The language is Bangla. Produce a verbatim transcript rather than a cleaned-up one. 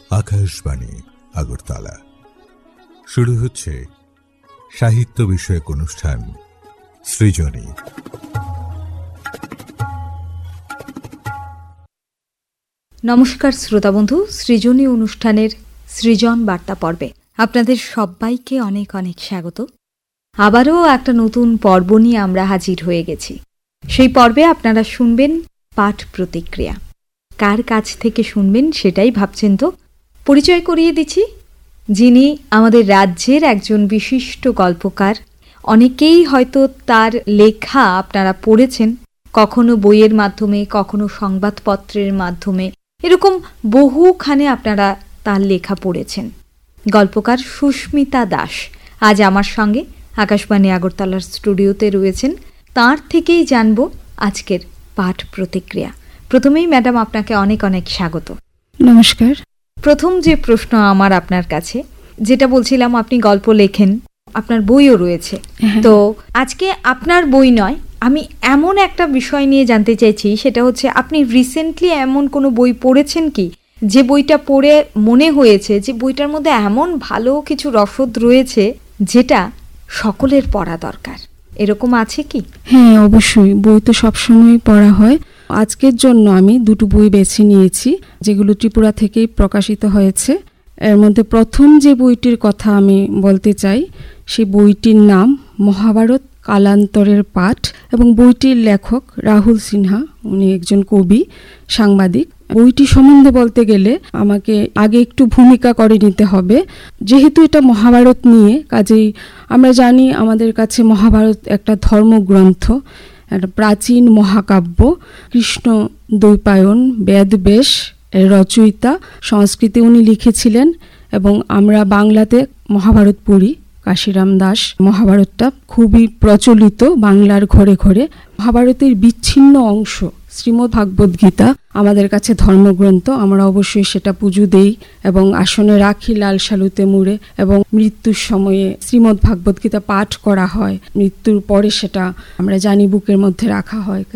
আকাশবাণী আগরতলা। শুরু হচ্ছে সাহিত্য বিষয়ক অনুষ্ঠান সৃজনী। নমস্কার শ্রোতাবন্ধু, সৃজনী অনুষ্ঠানের সৃজন বার্তা পর্বে আপনাদের সবাইকে অনেক অনেক স্বাগত। আবারও একটা নতুন পর্ব নিয়ে আমরা হাজির হয়ে গেছি। সেই পর্বে আপনারা শুনবেন পাঠ প্রতিক্রিয়া। কার কাছ থেকে শুনবেন সেটাই ভাবছেন তো? পরিচয় করিয়ে দিচ্ছি, যিনি আমাদের রাজ্যের একজন বিশিষ্ট গল্পকার। অনেকেই হয়তো তার লেখা আপনারা পড়েছেন, কখনো বইয়ের মাধ্যমে, কখনো সংবাদপত্রের মাধ্যমে, এরকম বহুখানে আপনারা তার লেখা পড়েছেন। গল্পকার সুস্মিতা দাস আজ আমার সঙ্গে আকাশবাণী আগরতলার স্টুডিওতে রয়েছেন। তার থেকেই জানব আজকের পাঠ প্রতিক্রিয়া। প্রথমেই ম্যাডাম, আপনাকে অনেক অনেক স্বাগত। নমস্কার। প্রথম যে প্রশ্ন আমার আপনার কাছে, যেটা বলছিলাম আপনি গল্প লেখেন, আপনার বইও রয়েছে। তো আজকে আপনার বই নয়, আমি এমন একটা বিষয় নিয়ে জানতে চাইছি, সেটা হচ্ছে আপনি রিসেন্টলি এমন কোনো বই পড়েছেন কি, যে বইটা পড়ে মনে হয়েছে যে বইটার মধ্যে এমন ভালো কিছু রসদ রয়েছে যেটা সকলের পড়া দরকার, এরকম আছে কি? হ্যাঁ, অবশ্যই। বই তো সবসময় পড়া হয়। আজকের জন্য আমি দুটো বই বেছে নিয়েছি, যেগুলো ত্রিপুরা থেকেই প্রকাশিত হয়েছে। এর মধ্যে প্রথম যে বইটির কথা আমি বলতে চাই, সেই বইটির নাম মহাভারত কালান্তরের পাঠ, এবং বইটির লেখক রাহুল সিনহা। উনি একজন কবি, সাংবাদিক। বইটি সম্বন্ধে বলতে গেলে আমাকে আগে একটু ভূমিকা করে নিতে হবে। যেহেতু এটা মহাভারত নিয়ে, কাজেই আমরা জানি আমাদের কাছে মহাভারত একটা ধর্মগ্রন্থ, একটা প্রাচীন মহাকাব্য। কৃষ্ণ দ্বৈপায়ন বেদবেশ এর রচয়িতা, সংস্কৃতে উনি লিখেছিলেন, এবং আমরা বাংলাতে মহাভারত পড়ি। কাশিরাম দাস মহাভারতটা খুবই প্রচলিত বাংলার ঘরে ঘরে। মহাভারতের বিচ্ছিন্ন অংশ শ্রীমদ্ ভাগবত গীতা আমাদের কাছে ধর্মগ্রন্থ। আমরা অবশ্যই সেটা পুজো দেই এবং আসনে রাখি লাল শালুতে মুড়ে, এবং মৃত্যুর সময়ে শ্রীমদ্ ভাগবত গীতা পাঠ করা হয়। মৃত্যুর পরে সেটা আমরা জানি বুকের মধ্যে রাখা হয়।